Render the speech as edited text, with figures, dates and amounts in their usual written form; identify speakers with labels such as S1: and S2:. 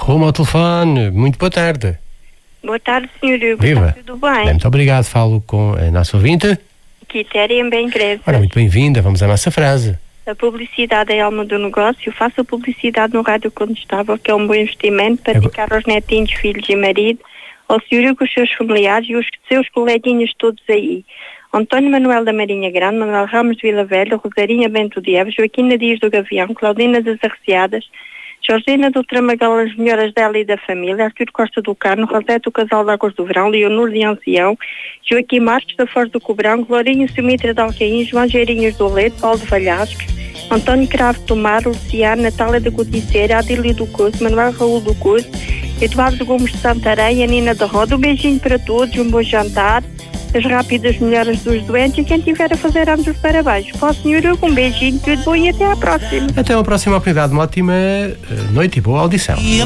S1: Rumo ao telefone. Muito boa tarde.
S2: Boa tarde, Sr. Hugo.
S1: Viva.
S2: Está tudo bem?
S1: Muito obrigado. Falo com a nossa ouvinte.
S2: Quitéria em bem greve.
S1: Ora, muito bem-vinda. Vamos à nossa frase.
S2: A publicidade é a alma do negócio. Faça publicidade no rádio condestável, que é um bom investimento para dedicar aos netinhos, filhos e marido, ao Sr. Hugo, os seus familiares e os seus coleguinhas todos aí. António Manuel da Marinha Grande, Manuel Ramos de Vila Velha, Rosarinha Bento de Eves, Joaquina Dias do Gavião, Claudina das Arreciadas, Georgina do Tramagal, as melhoras dela e da família, Artur Costa do Carmo, Rosete do Casal de Águas do Verão, Leonor de Ancião, Joaquim Marques da Foz do Cobrão, Glorinha Sumitra de Alcaim, João Geirinhos do Leite, Paulo de Valhascos, António Cravo do Mar, Luciano, Natália da Codiceira, Adílio do Curso, Manuel Raul do Curso, Eduardo Gomes de Santarém, Nina da Roda. Um beijinho para todos, um bom jantar, as rápidas melhoras dos doentes e quem tiver a fazer anos os parabéns. Para o Sr. Hugo, um beijinho, tudo bom e até à próxima.
S1: Até uma próxima oportunidade. Uma ótima noite e boa audição.